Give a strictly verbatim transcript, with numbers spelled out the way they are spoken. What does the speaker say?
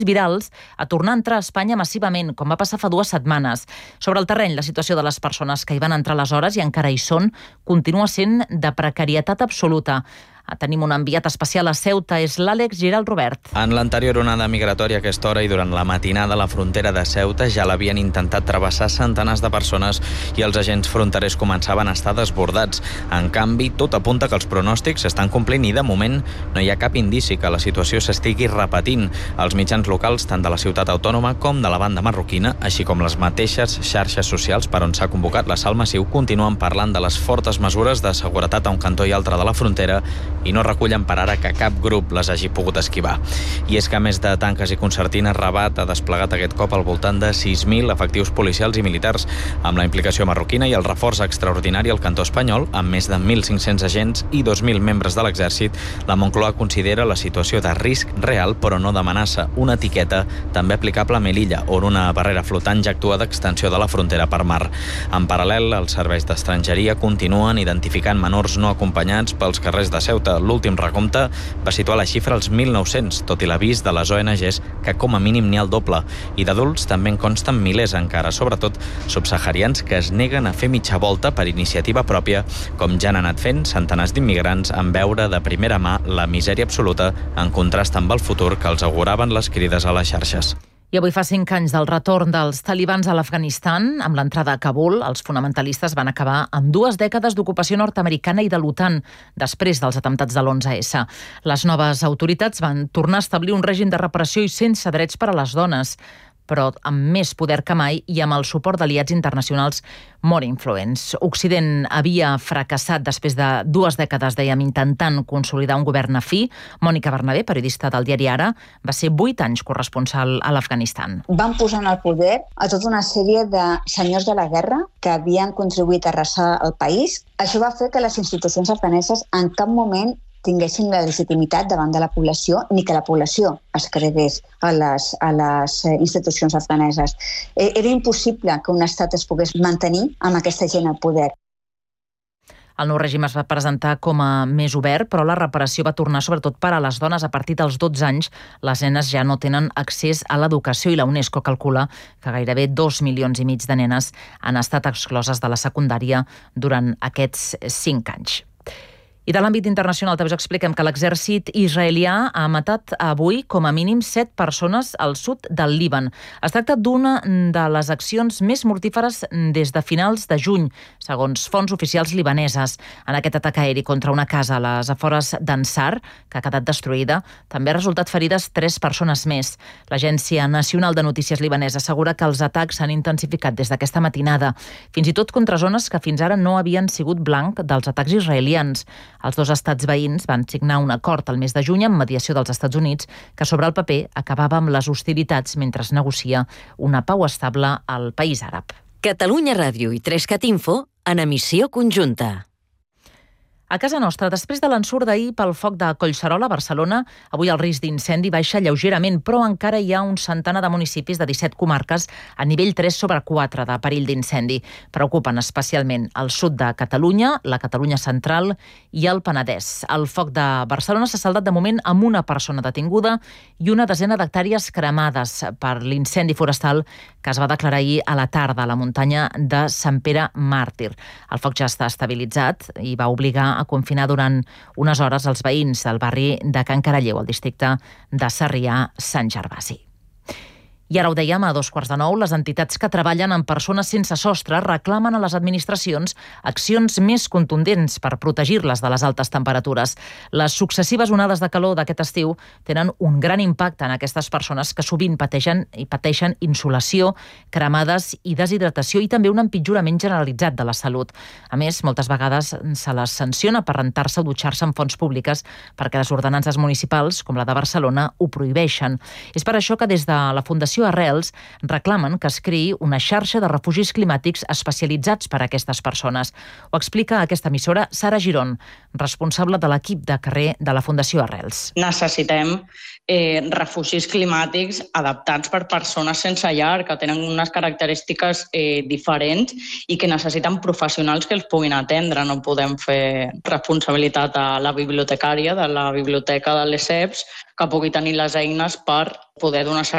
virals a tornar a entrar a Espanya massivament, com va passar fa dues setmanes. Sobre el terreny, la situació de les persones que hi van entrar aleshores i encara hi són continua sent de precarietat absoluta. Tenim un enviat especial a Ceuta, és l'Àlex Giral Robert. En l'anterior onada migratòria a aquesta hora i durant la matinada a la frontera de Ceuta ja l'havien intentat travessar centenars de persones i els agents fronterers començaven a estar desbordats. En canvi, tot apunta que els pronòstics s'estan complint i de moment no hi ha cap indici que la situació s'estigui repetint. Els mitjans locals, tant de la ciutat autònoma com de la banda marroquina, així com les mateixes xarxes socials per on s'ha convocat l'assalt massiu, continuen parlant de les fortes mesures de seguretat a un cantó i altre de la frontera i no recullen per ara que cap grup les hagi pogut esquivar. I és que a més de tanques i concertines, Rabat ha desplegat aquest cop al voltant de sis mil efectius policials i militars, amb la implicació marroquina i el reforç extraordinari al cantó espanyol, amb més de mil cinc-cents agents i dos mil membres de l'exèrcit. La Moncloa considera la situació de risc real, però no d'amenaça, una etiqueta també aplicable a Melilla, on una barrera flotant ja actua d'extensió de la frontera per mar. En paral·lel, els serveis d'estrangeria continuen identificant menors no acompanyats pels carrers de Ceuta. L'últim recompte va situar la xifra als mil nou-cents, tot i l'avís de les O N Ges que com a mínim n'hi ha el doble. I d'adults també en consten milers encara, sobretot subsaharians que es neguen a fer mitja volta per iniciativa pròpia, com ja han anat fent centenars d'immigrants en veure de primera mà la misèria absoluta en contrast amb el futur que els auguraven les crides a les xarxes. I avui fa cinc anys del retorn dels talibans a l'Afganistan. Amb l'entrada a Kabul, els fonamentalistes van acabar amb dues dècades d'ocupació nord-americana i de l'OTAN, després dels atemptats de l'onze essa. Les noves autoritats van tornar a establir un règim de repressió i sense drets per a les dones, però amb més poder que mai i amb el suport d'aliats internacionals molt influents. Occident havia fracassat després de dues dècades, dèiem, intentant consolidar un govern afí. Mònica Bernabé, periodista del diari Ara, va ser vuit anys corresponsal a l'Afganistan. Van posar en el poder a tota una sèrie de senyors de la guerra que havien contribuït a arrasar el país. Això va fer que les institucions afganeses en cap moment tinguessin la legitimitat davant de la població ni que la població es cregués a les, a les institucions afganeses. Era impossible que un estat es pogués mantenir amb aquesta gent al poder. El nou règim es va presentar com a més obert, però la repressió va tornar sobretot per a les dones. A partir dels dotze anys, les nenes ja no tenen accés a l'educació i la UNESCO calcula que gairebé dos milions i mig de nenes han estat excloses de la secundària durant aquests cinc anys. I de l'àmbit internacional també us expliquem que l'exèrcit israelià ha matat avui com a mínim set persones al sud del Líban. Es tracta d'una de les accions més mortíferes des de finals de juny, segons fonts oficials libaneses. En aquest atac aeri contra una casa a les afores d'Ansar, que ha quedat destruïda, també ha resultat ferides tres persones més. L'Agència Nacional de Notícies libanesa assegura que els atacs s'han intensificat des d'aquesta matinada, fins i tot contra zones que fins ara no havien sigut blanc dels atacs israelians. Els dos estats veïns van signar un acord el mes de juny amb mediació dels Estats Units que sobre el paper acabava amb les hostilitats mentre es negocia una pau estable al país àrab. Catalunya Ràdio i trescat Info en emissió conjunta. A casa nostra, després de l'ensurt d'ahir pel foc de Collserola, a Barcelona, avui el risc d'incendi baixa lleugerament, però encara hi ha un centenar de municipis de disset comarques a nivell tres sobre quatre de perill d'incendi. Preocupen especialment el sud de Catalunya, la Catalunya central i el Penedès. El foc de Barcelona s'ha saldat de moment amb una persona detinguda i una desena d'hectàrees cremades per l'incendi forestal que es va declarar ahir a la tarda a la muntanya de Sant Pere Màrtir. El foc ja està estabilitzat i va obligar a confinar durant unes hores els veïns del barri de Can Caralleu, al districte de Sarrià-Sant Gervasi. I ara ho dèiem, a dos quarts de nou, les entitats que treballen amb persones sense sostre reclamen a les administracions accions més contundents per protegir-les de les altes temperatures. Les successives onades de calor d'aquest estiu tenen un gran impacte en aquestes persones que sovint pateixen i pateixen insolació, cremades i deshidratació i també un empitjorament generalitzat de la salut. A més, moltes vegades se les sanciona per rentar-se o dutxar-se en fonts públiques perquè les ordenances municipals, com la de Barcelona, ho prohibeixen. És per això que des de la Fundació Arrels reclamen que es creï una xarxa de refugis climàtics especialitzats per a aquestes persones. Ho explica a aquesta emissora Sara Girón, responsable de l'equip de carrer de la Fundació Arrels. Necessitem eh, refugis climàtics adaptats per persones sense llar, que tenen unes característiques eh, diferents i que necessiten professionals que els puguin atendre. No podem fer responsabilitat a la bibliotecària de la biblioteca de l'E S E P S que pugui tenir les eines per poder donar